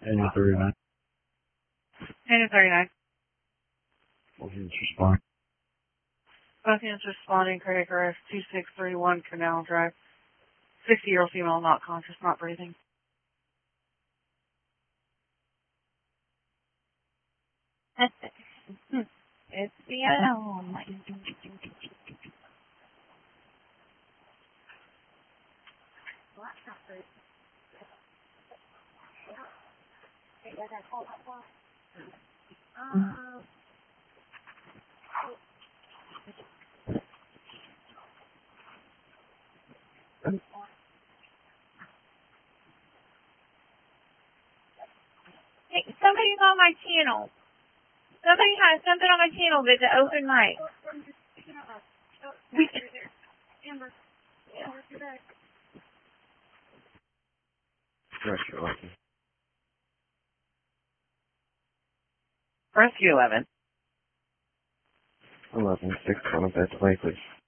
Daniel 39. Daniel 39. Both units respond. Both units responding, cardiac arrest 2631 Canal Drive. 60-year-old female, not conscious, not breathing. It's the alarm. Hey, somebody's on my channel. Somebody has something on my channel that's an open mic. Rescue 11. Rescue 11. 11, 6 on a bed, play, please.